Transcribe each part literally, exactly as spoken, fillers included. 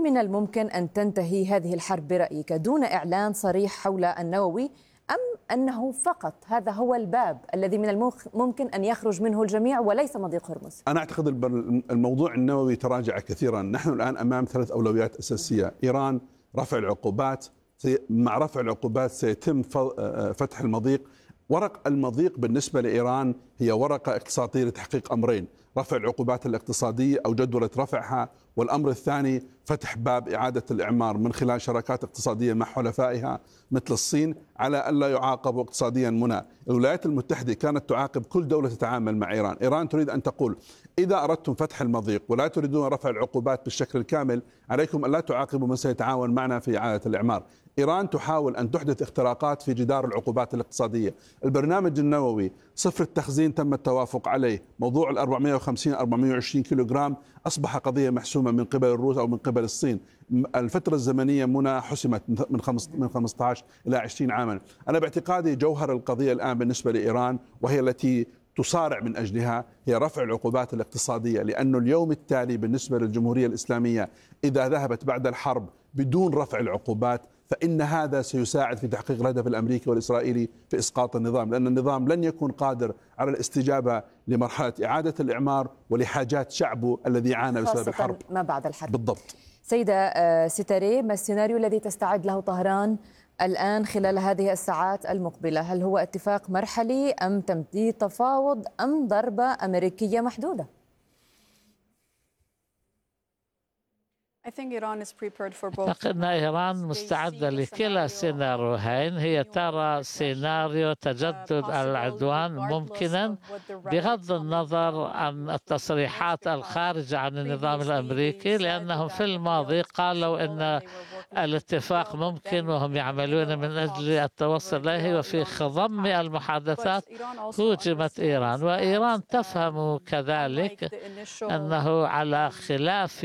من الممكن أن تنتهي هذه الحرب برأيك دون إعلان صريح حول النووي، أم أنه فقط هذا هو الباب الذي من الممكن أن يخرج منه الجميع وليس مضيق هرمز؟ أنا أعتقد الموضوع النووي تراجع كثيرا. نحن الآن أمام ثلاث أولويات أساسية: إيران، رفع العقوبات، مع رفع العقوبات سيتم فتح المضيق. ورق المضيق بالنسبة لإيران هي ورقة اقتصادية لتحقيق أمرين: رفع العقوبات الاقتصادية أو جدولة رفعها، والأمر الثاني فتح باب إعادة الإعمار من خلال شراكات اقتصادية مع حلفائها مثل الصين على ألا يعاقبوا اقتصاديا منى. الولايات المتحدة كانت تعاقب كل دولة تتعامل مع إيران. إيران تريد أن تقول: إذا أردتم فتح المضيق ولا تريدون رفع العقوبات بالشكل الكامل، عليكم أن لا تعاقبوا من سيتعاون معنا في إعادة الإعمار. إيران تحاول أن تحدث اختراقات في جدار العقوبات الاقتصادية. البرنامج النووي صفر التخزين تم التوافق عليه. موضوع ال أربعمئة وخمسين أربعمئة وعشرين كيلوغرام أصبح قضية محسومة من قبل الروس أو من قبل الصين. الفترة الزمنية منى حسمت من من خمسة عشر إلى عشرين عاما. أنا باعتقادي جوهر القضية الآن بالنسبة لإيران، وهي التي تصارع من أجلها، هي رفع العقوبات الاقتصادية. لأنه اليوم التالي بالنسبة للجمهورية الإسلامية إذا ذهبت بعد الحرب بدون رفع العقوبات، فإن هذا سيساعد في تحقيق الهدف الأمريكي والإسرائيلي في إسقاط النظام، لأن النظام لن يكون قادر على الاستجابة لمرحلة إعادة الإعمار ولحاجات شعبه الذي عانى بسبب الحرب ما بعد الحرب. بالضبط. سيدة ستاري، ما السيناريو الذي تستعد له طهران الآن خلال هذه الساعات المقبلة؟ هل هو اتفاق مرحلي أم تمديد تفاوض أم ضربة أمريكية محدودة؟ أعتقد أن إيران مستعدة لكلا السيناريوهين. هي ترى سيناريو تجدد العدوان ممكنا بغض النظر عن التصريحات الخارجة عن النظام الأمريكي، لأنهم في الماضي قالوا أن الاتفاق ممكن وهم يعملون من أجل التوصل إليه، وفي خضم المحادثات هوجمت إيران. وإيران تفهم كذلك أنه على خلاف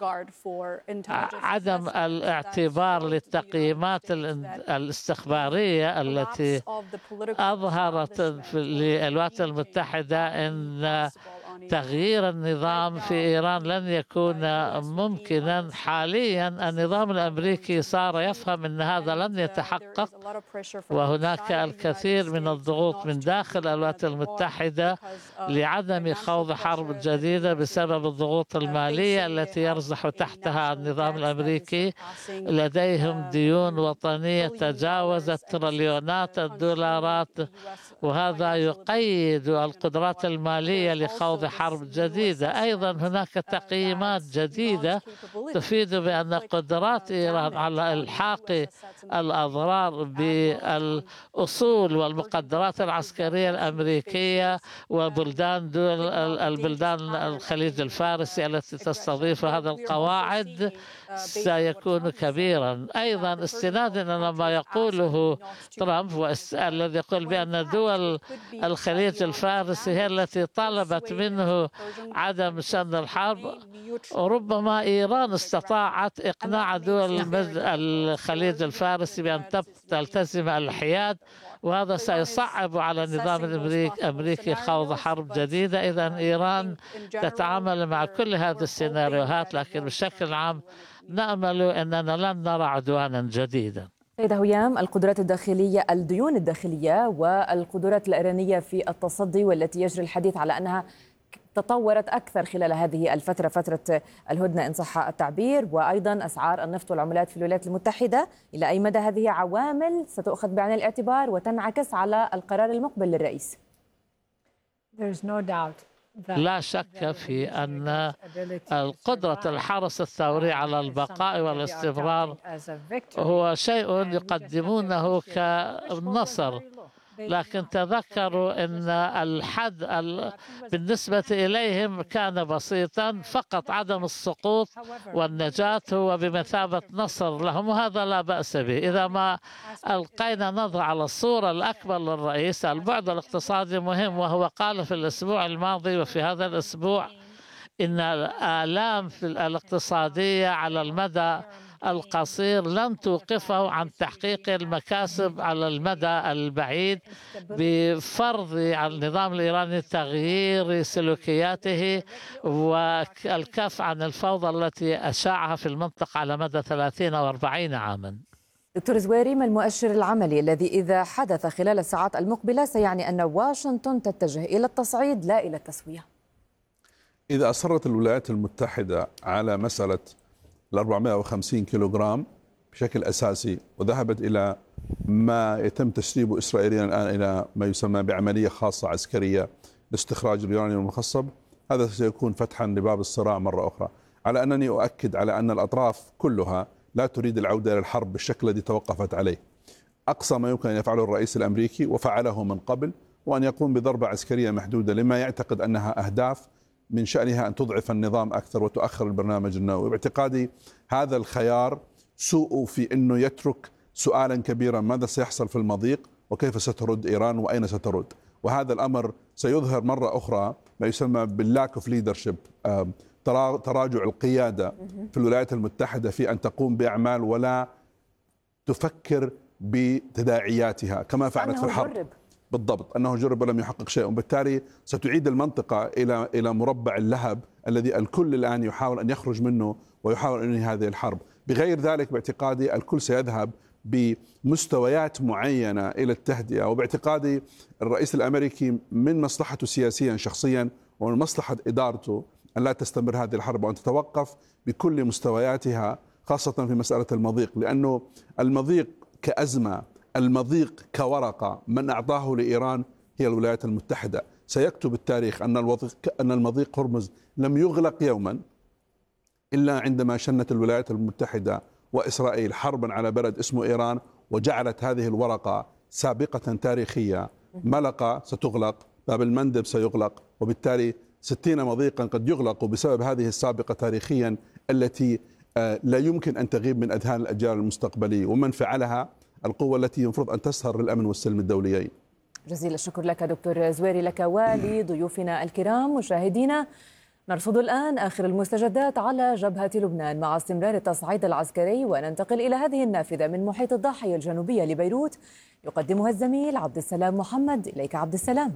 عدم الاعتبار للتقييمات الاستخبارية التي أظهرت للولايات المتحدة أن تغيير النظام في إيران لن يكون ممكنا حاليا. النظام الأمريكي صار يفهم أن هذا لن يتحقق، وهناك الكثير من الضغوط من داخل الولايات المتحدة لعدم خوض حرب جديدة بسبب الضغوط المالية التي يرزح تحتها النظام الأمريكي. لديهم ديون وطنية تجاوزت تريليونات الدولارات، وهذا يقيد القدرات المالية لخوض حرب جديدة. أيضا هناك تقييمات جديدة تفيد بأن قدرات إيران على إلحاق الأضرار بالأصول والمقدرات العسكرية الأمريكية وبلدان دول البلدان الخليج الفارسي التي تستضيف هذا القواعد سيكون كبيرا. أيضا استنادا إلى ما يقوله ترامب الذي يقول بأن دول الخليج الفارسي هي التي طلبت منه عدم شن الحرب، ربما إيران استطاعت إقناع دول الخليج الفارسي بأن تلتزم الحياد، وهذا سيصعب على النظام الأمريكي خوض حرب جديدة. إذن إيران تتعامل مع كل هذه السيناريوهات، لكن بشكل عام نأمل أننا لن نرى عدوانا جديدا. سيدة هيام، القدرات الداخلية، الديون الداخلية والقدرات الإيرانية في التصدي، والتي يجري الحديث على أنها تطورت أكثر خلال هذه الفترة، فترة الهدنة إن صح التعبير، وأيضا أسعار النفط والعملات في الولايات المتحدة، إلى أي مدى هذه عوامل ستؤخذ بعين الاعتبار وتنعكس على القرار المقبل للرئيس؟ لا شك في أن القدرة الحرس الثوري على البقاء والاستمرار هو شيء يقدمونه كنصر، لكن تذكروا أن الحد بالنسبة إليهم كان بسيطا، فقط عدم السقوط والنجاة هو بمثابة نصر لهم، وهذا لا بأس به. إذا ما ألقينا نظرة على الصورة الأكبر للرئيس، البعد الاقتصادي مهم، وهو قال في الأسبوع الماضي وفي هذا الأسبوع إن الآلام في الاقتصادية على المدى القصير لن توقفه عن تحقيق المكاسب على المدى البعيد بفرض على النظام الإيراني تغيير سلوكياته والكف عن الفوضى التي أشاعها في المنطقة على مدى ثلاثين أو أربعين عاما. دكتور زويري، ما المؤشر العملي الذي إذا حدث خلال الساعات المقبلة سيعني أن واشنطن تتجه إلى التصعيد لا إلى التسوية؟ إذا أصرت الولايات المتحدة على مسألة ال أربعمائة وخمسين كيلوغرام بشكل أساسي وذهبت إلى ما يتم تسريبه إسرائيليا الآن إلى ما يسمى بعملية خاصة عسكرية لاستخراج اليورانيوم المخصب، هذا سيكون فتحا لباب الصراع مرة أخرى، على أنني أؤكد على أن الأطراف كلها لا تريد العودة إلى الحرب بالشكل الذي توقفت عليه. أقصى ما يمكن أن يفعله الرئيس الأمريكي وفعله من قبل وأن يقوم بضربة عسكرية محدودة لما يعتقد أنها أهداف من شأنها أن تضعف النظام أكثر وتؤخر البرنامج النووي. باعتقادي هذا الخيار سوء في أنه يترك سؤالا كبيرا: ماذا سيحصل في المضيق وكيف سترد إيران وأين سترد؟ وهذا الأمر سيظهر مرة أخرى ما يسمى باللاك اوف ليدرشيب، تراجع القيادة في الولايات المتحدة في أن تقوم بأعمال ولا تفكر بتداعياتها كما فعلت في الحرب. جرب. بالضبط، أنه جرب ولم يحقق شيء، وبالتالي ستعيد المنطقة إلى إلى مربع اللهب الذي الكل الآن يحاول أن يخرج منه ويحاول أن ينهي هذه الحرب. بغير ذلك باعتقادي الكل سيذهب بمستويات معينة إلى التهدئة، وباعتقادي الرئيس الأمريكي من مصلحته سياسيا شخصيا ومن مصلحة إدارته أن لا تستمر هذه الحرب وأن تتوقف بكل مستوياتها، خاصة في مسألة المضيق، لأنه المضيق كأزمة، المضيق كورقة، من أعطاه لإيران هي الولايات المتحدة. سيكتب التاريخ أن أن المضيق هرمز لم يغلق يوما إلا عندما شنت الولايات المتحدة وإسرائيل حربا على بلد اسمه إيران، وجعلت هذه الورقة سابقة تاريخية. ملقا ستغلق، باب المندب سيغلق، وبالتالي ستين مضيقا قد يغلق بسبب هذه السابقة تاريخيا التي لا يمكن أن تغيب من أذهان الأجيال المستقبلية، ومن فعلها القوة التي ينفرض أن تسهر للأمن والسلم الدوليين. جزيل الشكر لك دكتور زويري، لك ولضيوفنا الكرام. مشاهدينا، نرصد الآن آخر المستجدات على جبهة لبنان مع استمرار التصعيد العسكري، وننتقل إلى هذه النافذة من محيط الضاحية الجنوبية لبيروت يقدمها الزميل عبد السلام محمد. إليك عبد السلام.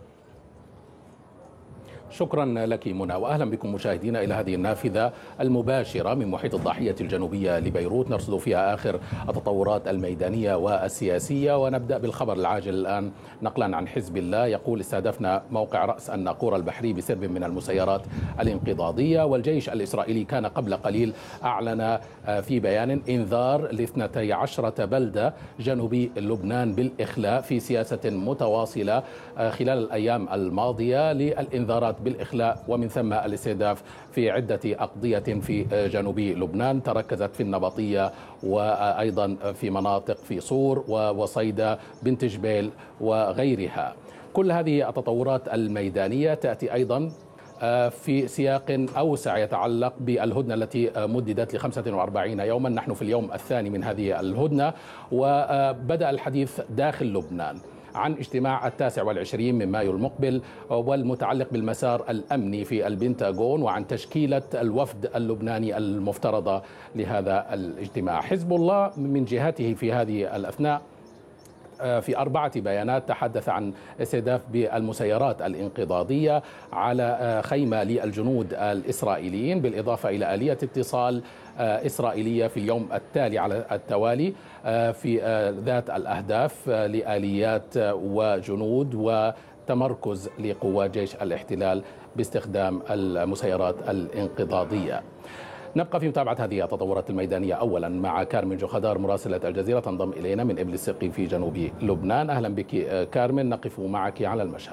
شكرا لك منى، واهلا بكم مشاهدينا الى هذه النافذه المباشره من محيط الضاحيه الجنوبيه لبيروت، نرصد فيها اخر التطورات الميدانيه والسياسيه. ونبدا بالخبر العاجل الان نقلا عن حزب الله، يقول: استهدفنا موقع راس الناقوره البحري بسرب من المسيرات الانقضاضيه. والجيش الاسرائيلي كان قبل قليل اعلن في بيان انذار لاثنتي عشره بلده جنوبي لبنان بالاخلاء في سياسه متواصله خلال الايام الماضيه للانذارات بالإخلاء ومن ثم الاستهداف في عدة أقضية في جنوب لبنان تركزت في النبطية وأيضا في مناطق في صور ووصيدا بنت جبيل وغيرها. كل هذه التطورات الميدانية تأتي أيضا في سياق أوسع يتعلق بالهدنة التي مددت ل خمسة وأربعين يوما. نحن في اليوم الثاني من هذه الهدنة، وبدأ الحديث داخل لبنان عن اجتماع التاسع والعشرين من مايو المقبل والمتعلق بالمسار الأمني في البنتاغون وعن تشكيلة الوفد اللبناني المفترضة لهذا الاجتماع. حزب الله من جهته في هذه الأثناء في أربعة بيانات تحدث عن استهداف بالمسيرات الانقضاضية على خيمة للجنود الإسرائيليين، بالإضافة إلى آلية اتصال إسرائيلية في اليوم التالي على التوالي في ذات الأهداف لآليات وجنود وتمركز لقوات جيش الاحتلال باستخدام المسيرات الانقضاضية. نبقى في متابعة هذه التطورات الميدانية أولا مع كارمن جوخدار مراسلة الجزيرة تنضم إلينا من إبل السقي في جنوب لبنان. أهلا بك كارمن، نقف معك على المشهد.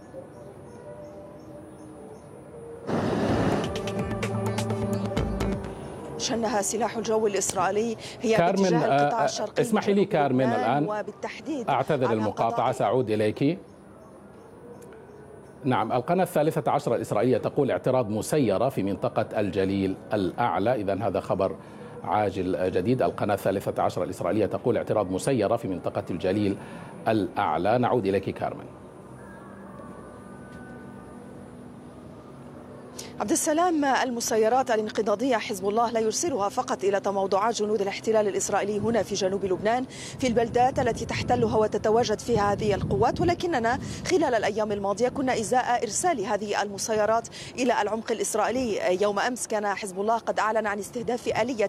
شنها سلاح الجو الإسرائيلي هي كارمن باتجاه القطاع الشرقي. اسمحي لي كارمن الآن وبالتحديد أعتذر المقاطعة، سأعود إليك. نعم، القناة الثالثة عشر الإسرائيلية تقول اعتراض مسيرة في منطقة الجليل الأعلى. إذن هذا خبر عاجل جديد. القناة الثالثة عشر الإسرائيلية تقول اعتراض مسيرة في منطقة الجليل الأعلى. نعود إليك كارمن. عبد السلام، المسيرات الانقضاضية حزب الله لا يرسلها فقط إلى تموضعات جنود الاحتلال الإسرائيلي هنا في جنوب لبنان في البلدات التي تحتلها وتتواجد فيها هذه القوات، ولكننا خلال الأيام الماضية كنا إزاء إرسال هذه المسيرات إلى العمق الإسرائيلي. يوم أمس كان حزب الله قد أعلن عن استهداف آلية